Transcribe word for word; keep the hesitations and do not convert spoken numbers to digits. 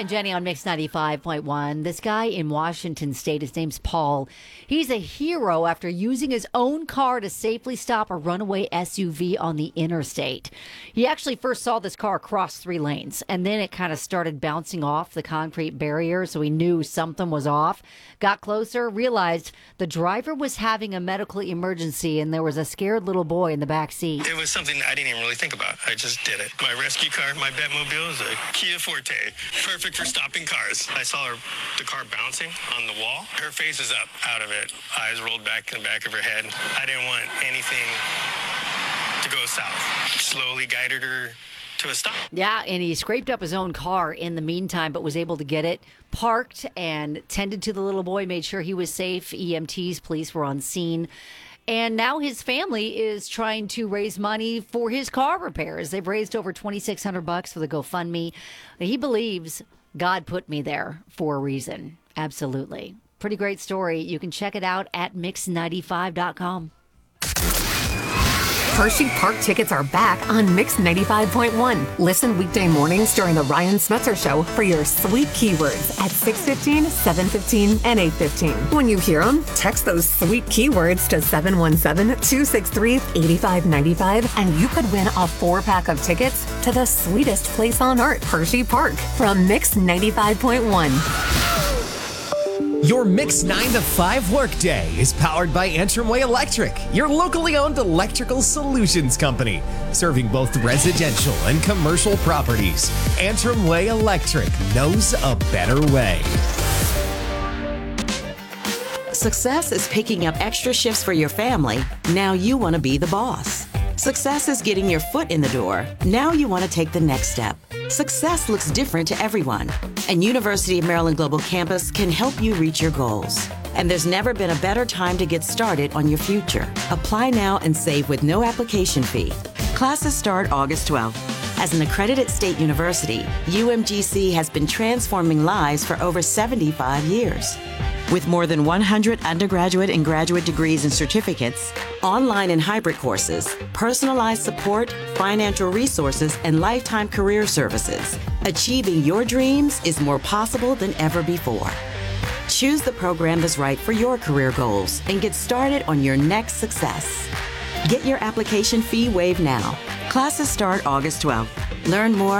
and Jenny on Mix ninety-five point one. This guy in Washington State, his name's Paul. He's a hero after using his own car to safely stop a runaway S U V on the interstate. He actually first saw this car cross three lanes, and then it kind of started bouncing off the concrete barrier, so he knew something was off. Got closer, realized the driver was having a medical emergency, and there was a scared little boy in the back seat. It was something I didn't even really think about. I just did it. My rescue car, my Batmobile, is a Kia Forte. Perfect for stopping cars. I saw her, the car bouncing on the wall. Her face is up out of it. Eyes rolled back in the back of her head. I didn't want anything to go south. Slowly guided her to a stop. Yeah, and he scraped up his own car in the meantime, but was able to get it parked and tended to the little boy, made sure he was safe. E M Ts, police were on scene. And now his family is trying to raise money for his car repairs. They've raised over twenty-six hundred bucks for the GoFundMe. He believes God put me there for a reason. Absolutely. Pretty great story. You can check it out at mix ninety-five dot com. Hershey Park tickets are back on Mix ninety-five point one. Listen weekday mornings during the Ryan Smetzer Show for your sweet keywords at six fifteen, seven fifteen, and eight fifteen. When you hear them, text those sweet keywords to seven one seven, two six three, eight five nine five, and you could win a four-pack of tickets to the sweetest place on earth, Hershey Park, from Mix ninety-five point one. Your Mix nine to five workday is powered by Antrim Way Electric, your locally owned electrical solutions company, serving both residential and commercial properties. Antrim Way Electric knows a better way. Success is picking up extra shifts for your family. Now you want to be the boss. Success is getting your foot in the door. Now you want to take the next step. Success looks different to everyone, and University of Maryland Global Campus can help you reach your goals. And there's never been a better time to get started on your future. Apply now and save with no application fee. Classes start August twelfth. As an accredited state university, U M G C has been transforming lives for over seventy-five years. With more than one hundred undergraduate and graduate degrees and certificates, online and hybrid courses, personalized support, financial resources, and lifetime career services, achieving your dreams is more possible than ever before. Choose the program that's right for your career goals and get started on your next success. Get your application fee waived now. Classes start August twelfth. Learn more